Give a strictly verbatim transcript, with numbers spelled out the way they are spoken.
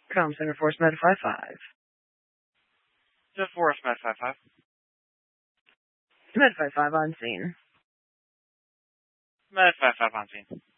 Com Center Force Med five five. The Force Med five five. Med five five on scene. Med five five on scene.